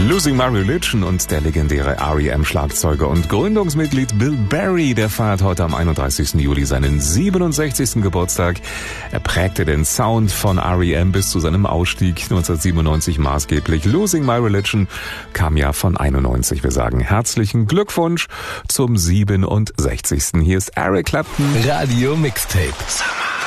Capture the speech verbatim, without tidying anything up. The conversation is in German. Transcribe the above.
Losing My Religion und der legendäre R E M-Schlagzeuger und Gründungsmitglied Bill Berry, der feiert heute am einunddreißigsten Juli seinen siebenundsechzigsten Geburtstag. Er prägte den Sound von R E M bis zu seinem Ausstieg neunzehnhundertsiebenundneunzig maßgeblich. Losing My Religion kam ja von einundneunzig. Wir sagen herzlichen Glückwunsch zum siebenundsechzigsten Hier ist Eric Clapton. Radio Mixtape.